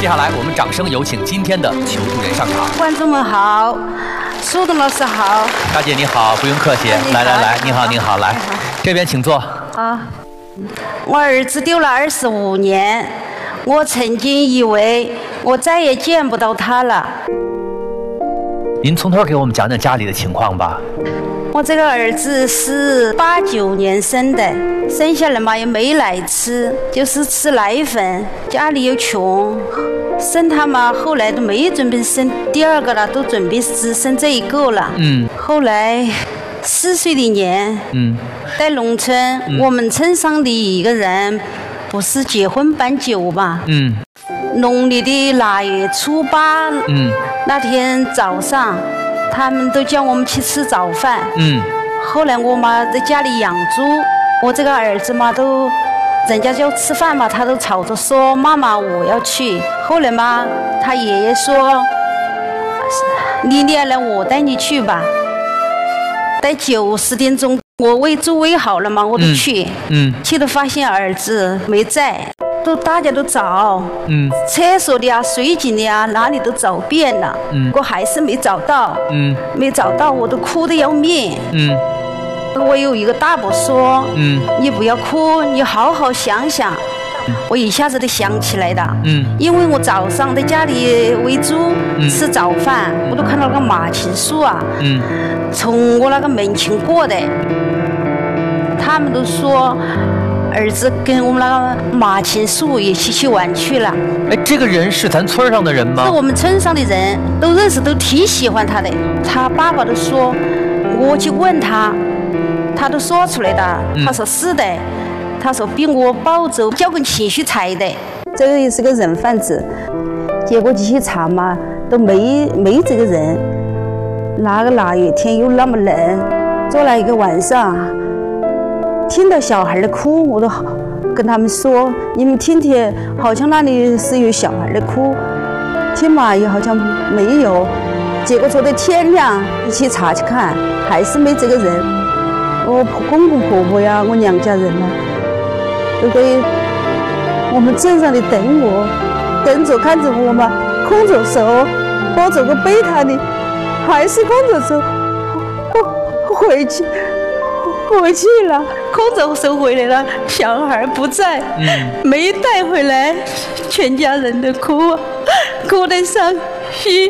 接下来我们掌声有请今天的求助人上场。 观众们好，苏东老师好。 大姐你好，不用客气。来，你好，来，这边请坐。 好，我儿子丢了25年，我曾经以为我再也见不到他了。 您从头给我们讲讲家里的情况吧。 我这个儿子是89年生的，生下来嘛也没奶吃，就是吃奶粉，家里又穷，生他嘛后来都没准备生第二个了，都准备只生这一个了。后来4岁的年，在农村，我们村上的一个人不是结婚办酒嘛，农历的腊月初8，那天早上他们都叫我们去吃早饭。后来我妈在家里养猪，我这个儿子嘛都人家叫吃饭嘛，他都吵着说妈妈我要去。后来嘛他爷爷说你来我带你去吧。在9、10点钟我喂猪喂好了嘛，我都去，去了发现儿子没在，大家都找，厕所的啊、水井的啊，哪里都找遍了，我还是没找到，没找到，我都哭得要命。我有一个大伯说，你不要哭，你好好想想。我一下子都想起来了，因为我早上在家里喂猪，吃早饭，我都看到那个马琴树啊，从我那个门前过的，他们都说儿子跟我们那个马琴树一起去玩去了。 哎，这个人是咱村上的人吗？ 是我们村上的人，都认识，都挺喜欢他的。他爸爸都说，我去问他，他都说出来的。他说是的，他说比我抱走交跟情绪财的。这个也是个人贩子，结果去查嘛，都没这个人。那个腊月天又那么冷，坐了一个晚上，听到小孩的哭，我都跟他们说，你们听听，好像那里是有小孩的哭，听嘛也好像没有。结果说的天亮一起查去看，还是没这个人。我公公婆婆呀，我娘家人呢，都在我们镇上的等我，等着看着我嘛，空着手抱着个背摊的，还是空着手回去了，空着手回来了，小孩不在，没带回来，全家人都哭得伤心。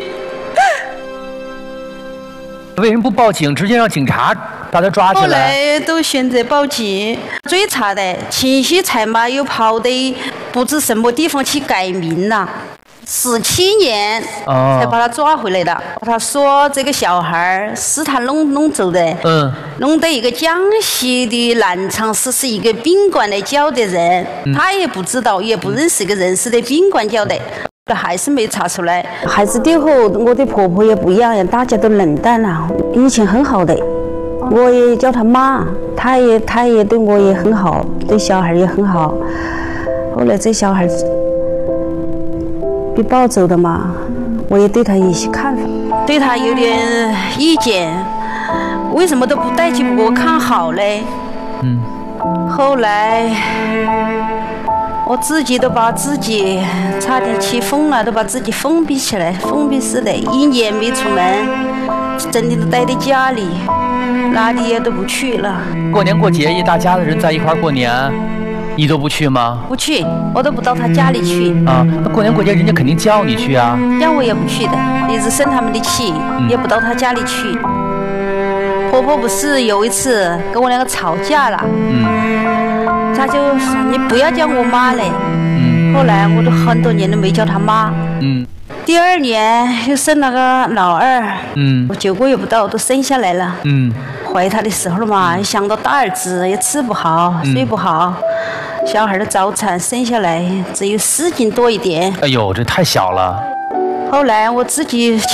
为什么不报警，直接让警察把他抓起来？ 后来都选择报警，追查的情绪财嘛，又跑得不知什么地方去改名了。17年才把他抓回来的。他说这个小孩是他弄走的，弄到一个江西的南昌市是一个宾馆来教的人，他也不知道，也不认识个人，是在宾馆教的。还是没查出来。孩子丢后，我的婆婆也不一样，大家都冷淡了。以前很好的，我也叫他妈，他也对我也很好，对小孩也很好。后来这小孩被抱走的嘛，我也对他有些看法，对他有点意见，为什么都不带去给我看好嘞？后来我自己都把自己差点气疯了，都把自己封闭起来，封闭式的，1年没出门，整天都待在家里，哪里也都不去了。 过年过节一大家的人在一块过年，你都不去吗？ 不去，我都不到他家里去。 那过年过节人家肯定叫你去啊。 叫我也不去的，一直生他们的气，也不到他家里去。婆婆不是有一次跟我两个吵架了，他就说你不要叫我妈嘞。后来我都很多年都没叫他妈。第2年又生了个老二，我9个月不到都生下来了。怀他的时候嘛，想到大儿子也吃不好，睡不好，小孩的早产生下来只有4斤多一点。 哎呦，这太小了。 后来我自己